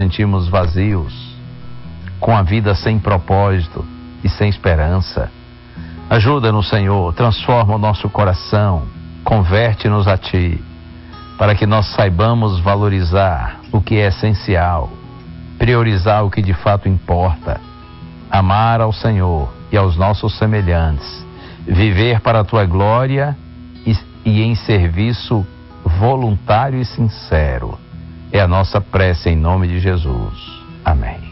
sentimos vazios, com a vida sem propósito e sem esperança. Ajuda-nos, Senhor, transforma o nosso coração, converte-nos a Ti, para que nós saibamos valorizar o que é essencial, priorizar o que de fato importa, amar ao Senhor e aos nossos semelhantes, viver para a Tua glória e em serviço voluntário e sincero. É a nossa prece em nome de Jesus. Amém.